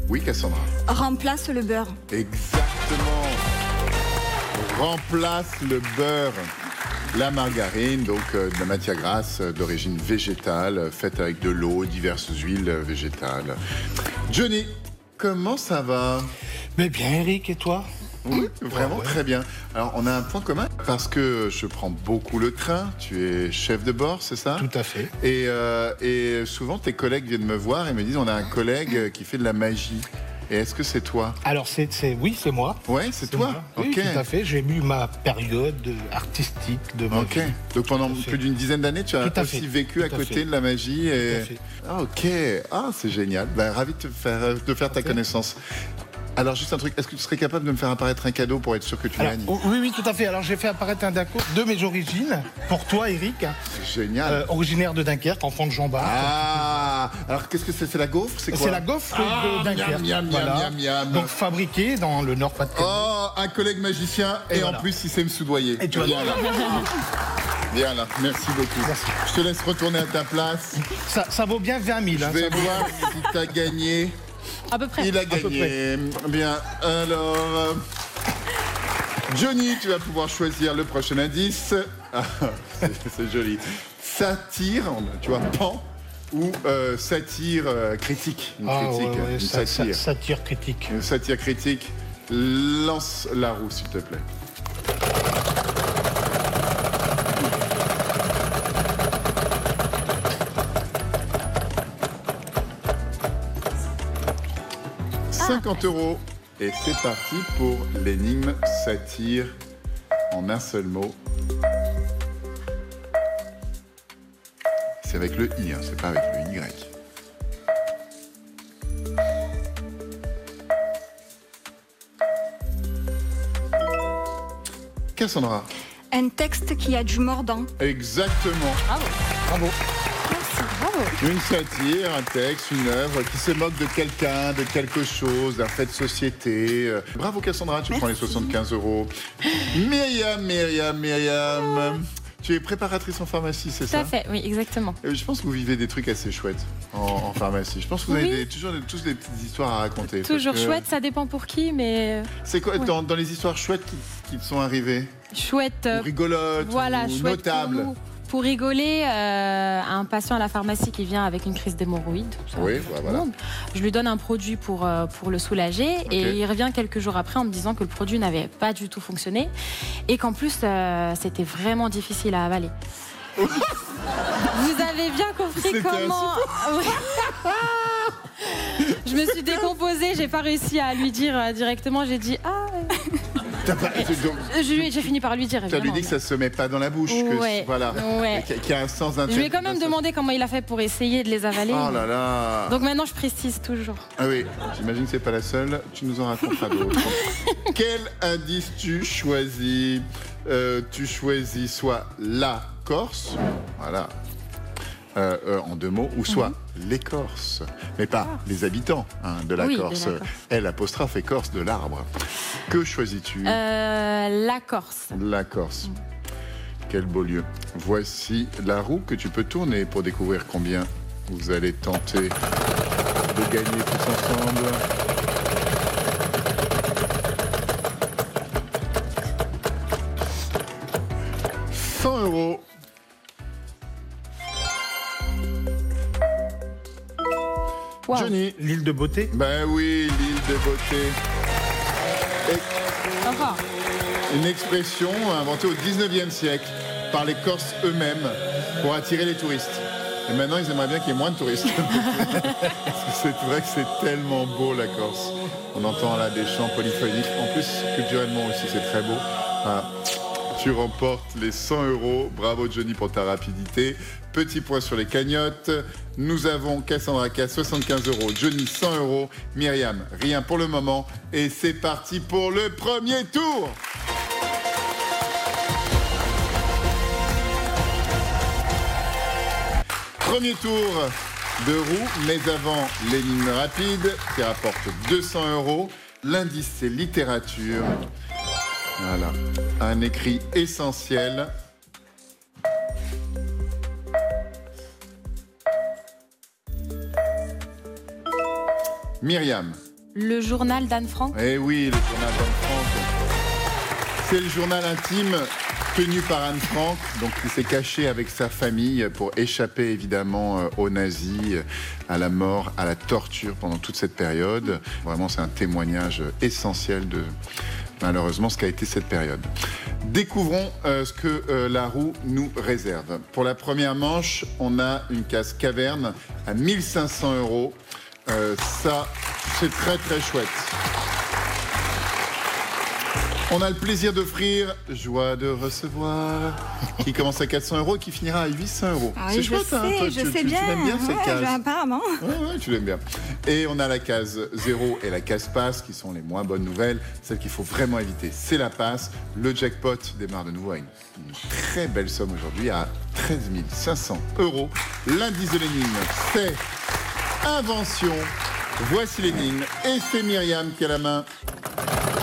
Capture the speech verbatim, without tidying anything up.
Oui, Cassandra. Remplace le beurre. Exactement. Remplace le beurre. La margarine, donc euh, de la matière grasse euh, d'origine végétale, euh, faite avec de l'eau, diverses huiles euh, végétales. Johnny, comment ça va? Mais bien, Eric, et toi? Oui, vraiment ouais. très bien. Alors, on a un point commun parce que je prends beaucoup le train. Tu es chef de bord, c'est ça? Tout à fait. Et, euh, et souvent, tes collègues viennent me voir et me disent on a un collègue qui fait de la magie. Et est-ce que c'est toi? Alors, c'est, c'est, oui, c'est moi. Ouais, c'est, c'est toi. Moi. Oui, ok. tout à fait. J'ai eu ma période artistique de ma Ok. vie. Donc pendant plus d'une dizaine d'années, tu as Tout à aussi fait. vécu à Tout à côté fait. de la magie. Et... Tout à fait. Ah, ok. Ah, c'est génial. Ben, ravi de, te faire, de faire ta Ok. connaissance. Alors, juste un truc. Est-ce que tu serais capable de me faire apparaître un cadeau pour être sûr que tu Alors, gagnes? oh, oui, oui, tout à fait. Alors, j'ai fait apparaître un Daco de mes origines, pour toi, Eric. C'est génial. Euh, originaire de Dunkerque, enfant de Jean Bart. Ah, alors qu'est-ce que c'est? C'est la gaufre? C'est quoi? C'est la gaufre Ah, de Dunkerque. miam, miam, Voilà. miam, miam. Donc, fabriquée dans le Nord-Pas-de-Calais. Oh, un collègue magicien et, Et en voilà. plus il sait me soudoyer. Et tu vois. Viens là. Viens là, merci beaucoup. Merci. Je te laisse retourner à ta place. Ça, ça vaut bien vingt mille. Je Hein, vais ça vaut- voir si t'as gagné. À peu près. Il a peu gagné. Bien, alors... euh, Johnny, tu vas pouvoir choisir le prochain indice. Ah, c'est, c'est joli. Satire, tu vois, pan, ou euh, satire euh, critique. Une Ah, critique, ouais, ouais, une ça- satire. ça- satire critique. Une satire critique. Lance la roue, s'il te plaît. cinquante euros. Et c'est parti pour l'énigme satire en un seul mot. C'est avec le I, hein, c'est pas avec le Y. Cassandra. Un texte qui a du mordant. Exactement. Bravo. Bravo. Merci. Bravo. Une satire, un texte, une œuvre qui se moque de quelqu'un, de quelque chose, d'un fait de société. Euh, Bravo Cassandra, tu Merci. prends les soixante-quinze euros. Myriam, Myriam, Myriam. Tu es préparatrice en pharmacie, c'est Tout ça? à fait, oui, exactement. Euh, Je pense que vous vivez des trucs assez chouettes en, en pharmacie. Je pense que vous avez Oui. des- toujours des- tous des petites histoires à raconter. Toujours parce que- chouette, ça dépend pour qui, mais C'est quoi Ouais. dans, dans les histoires chouettes qui, qui te sont arrivées? chouette. euh, Ou rigolotes, Voilà, ou chouette notables? pour nous. Pour rigoler, euh, un patient à la pharmacie qui vient avec une crise d'hémorroïdes. ça Oui, arrive à voilà, tout le voilà. monde. Je lui donne un produit pour, euh, pour le soulager et il revient quelques jours après en me disant que le produit n'avait pas du tout fonctionné et qu'en plus euh, c'était vraiment difficile à avaler. Vous avez bien compris C'était comment. Ouais. Je me suis décomposée, j'ai pas réussi à lui dire euh, directement, j'ai dit ah. ouais. T'as pas- c'est donc- Je lui ai- J'ai fini par lui dire. Tu avais évidemment, dit que mais- ça se met pas dans la bouche, que Ouais, voilà, ouais. qu'il y a- qu'il y a un sens Je d'intérêt. lui ai quand même demandé comment il a fait pour essayer de les avaler. Oh là là. Donc maintenant je précise toujours. Ah oui, j'imagine que c'est pas la seule. Tu nous en raconteras d'autres. Quel indice tu choisis? Euh, Tu choisis soit la Corse, voilà, euh, euh, en deux mots, ou soit l'écorce, mais pas les habitants hein, de la Oui, de Corse. la Corse. L apostrophe écorce de l'arbre. Que choisis-tu? Euh, la Corse. La Corse. Quel beau lieu. Voici la roue que tu peux tourner pour découvrir combien vous allez tenter de gagner tous ensemble. cent euros. Wow. Johnny. L'île de beauté. Ben oui, l'île de beauté. Et Encore. une expression inventée au dix-neuvième siècle par les Corses eux-mêmes pour attirer les touristes. Et maintenant, ils aimeraient bien qu'il y ait moins de touristes. Parce que c'est vrai que c'est tellement beau, la Corse. On entend là des chants polyphoniques. En plus, culturellement aussi, c'est très beau. Ah, tu remportes les cent euros. Bravo, Johnny, pour ta rapidité. Petit point sur les cagnottes. Nous avons Cassandra K, soixante-quinze euros. Johnny, cent euros. Myriam, rien pour le moment. Et c'est parti pour le premier tour. Premier tour de roue, mais avant l'énigme rapide qui rapporte deux cents euros. L'indice, c'est littérature. Voilà, un écrit essentiel. Myriam, Le journal d'Anne Frank. Eh oui, le journal d'Anne Frank. C'est le journal intime tenu par Anne Frank, donc il s'est caché avec sa famille pour échapper évidemment aux nazis, à la mort, à la torture pendant toute cette période. Vraiment, c'est un témoignage essentiel de, malheureusement, ce qu'a été cette période. Découvrons euh, ce que euh, la roue nous réserve. Pour la première manche, on a une case caverne à mille cinq cents euros. Euh, ça, c'est très très chouette. On a le plaisir d'offrir Joie de recevoir, qui commence à quatre cents euros et qui finira à huit cents euros. Ah oui, c'est je chouette, sais, hein, toi, je tu, sais tu, bien. tu l'aimes bien cette Ouais, case. apparemment. Ouais, ouais, tu l'aimes bien. Et on a la case zéro et la case passe, qui sont les moins bonnes nouvelles. Celle qu'il faut vraiment éviter, c'est la passe. Le jackpot démarre de nouveau à une, une très belle somme aujourd'hui, à treize mille cinq cents euros. L'indice de l'énigme, c'est invention. Voici l'énigme et c'est Myriam qui a la main.